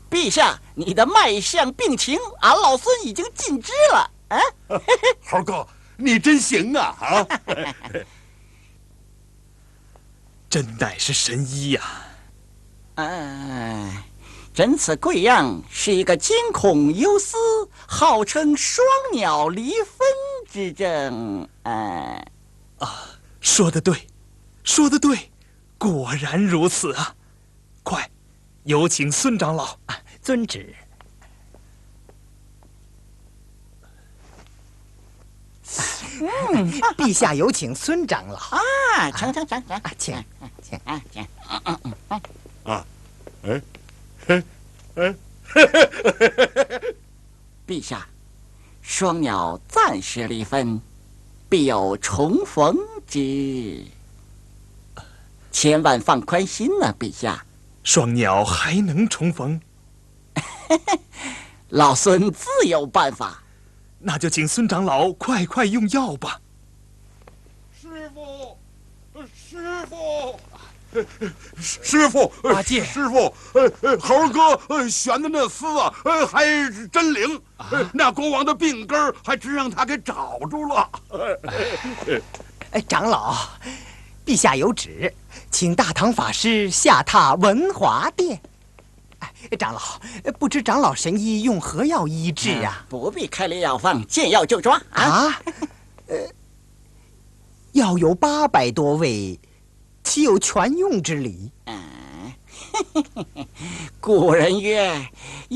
陛下，你的脉象病情，俺老孙已经尽知了。啊， 猴哥，你真行啊！啊， 真乃是神医呀！ 朕此贵样是一个惊恐忧思，号称双鸟离分之症。 说得对，说得对，果然如此啊！快，有请孙长老。 遵旨。陛下有请孙长老。 请， 请。 陛下，双鸟暂时离分，必有重逢之。千万放宽心呐，陛下。 双鸟还能重逢？ 老孙自有办法。 那就请孙长老快用药吧。 师傅， 八戒， 师傅，猴哥选的那丝啊，还真灵。那国王的病根还真让他给找住了。 长老，陛下有旨，请大唐法师下榻文华殿。长老，不知长老神医用何药医治啊？ 不必开列药方，见药就抓啊！ 药有800多味，岂有全用之理？ 古人曰：